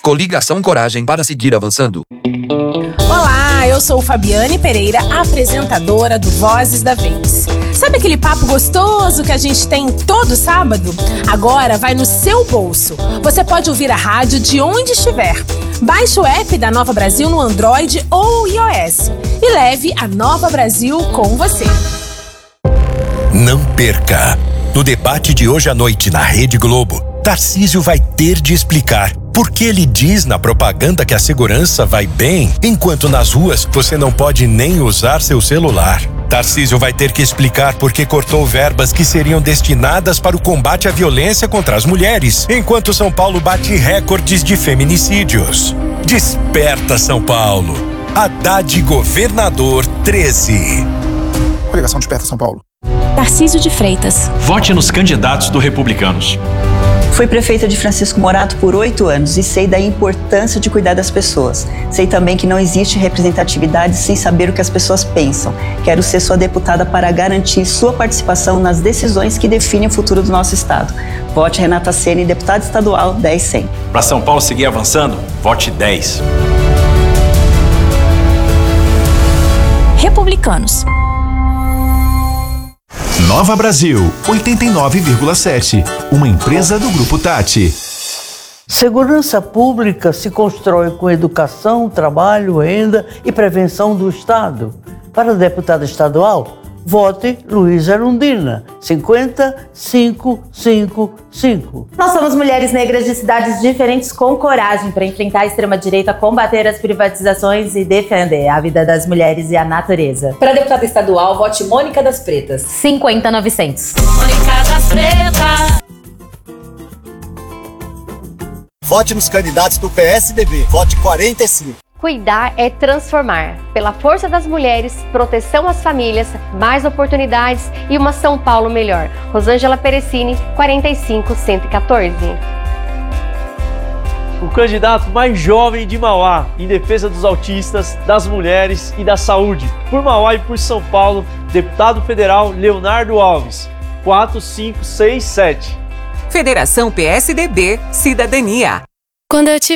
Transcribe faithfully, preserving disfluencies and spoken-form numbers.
Coligação Coragem para seguir avançando. Olá, eu sou Fabiane Pereira, apresentadora do Vozes da Vez. Sabe aquele papo gostoso que a gente tem todo sábado? Agora vai no seu bolso. Você pode ouvir a rádio de onde estiver. Baixe o app da Nova Brasil no Android ou iOS e leve a Nova Brasil com você. Não perca! No debate de hoje à noite na Rede Globo, Tarcísio vai ter de explicar por que ele diz na propaganda que a segurança vai bem, enquanto nas ruas você não pode nem usar seu celular. Tarcísio vai ter que explicar por que cortou verbas que seriam destinadas para o combate à violência contra as mulheres, enquanto São Paulo bate recordes de feminicídios. Desperta, São Paulo! Haddad Governador treze. Coligação Desperta São Paulo. Tarcísio de Freitas. Vote nos candidatos do Republicanos. Fui prefeita de Francisco Morato por oito anos e sei da importância de cuidar das pessoas. Sei também que não existe representatividade sem saber o que as pessoas pensam. Quero ser sua deputada para garantir sua participação nas decisões que definem o futuro do nosso estado. Vote Renata Ceni, deputada estadual dez cem. Para São Paulo seguir avançando, vote dez. Republicanos. Nova Brasil, oitenta e nove vírgula sete, uma empresa do Grupo Tati. Segurança pública se constrói com educação, trabalho, renda e prevenção do Estado. Para deputada estadual, vote Luiz Erundina, cinquenta, cinco, cinco, cinco. Nós somos mulheres negras de cidades diferentes com coragem para enfrentar a extrema-direita, combater as privatizações e defender a vida das mulheres e a natureza. Para deputada estadual, vote Mônica das Pretas, cinquenta, novecentos. Mônica das Pretas. Vote nos candidatos do P S D B, vote quarenta e cinco. Cuidar é transformar. Pela força das mulheres, proteção às famílias, mais oportunidades e uma São Paulo melhor. Rosângela Perecini, quarenta e cinco, cento e quatorze. O candidato mais jovem de Mauá, em defesa dos autistas, das mulheres e da saúde. Por Mauá e por São Paulo, deputado federal Leonardo Alves, quatro cinco seis sete. Federação P S D B, Cidadania. Quando eu te